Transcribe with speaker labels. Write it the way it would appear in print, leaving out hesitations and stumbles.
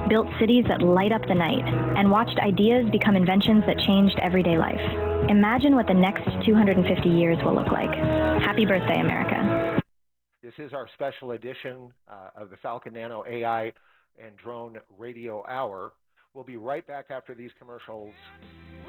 Speaker 1: built cities that light up the night, and watched ideas become inventions that changed everyday life. Imagine what the next 250 years will look like. Happy birthday, America.
Speaker 2: This is our special edition of the Falcon Nano AI and Drone Radio Hour. We'll be right back after these commercials.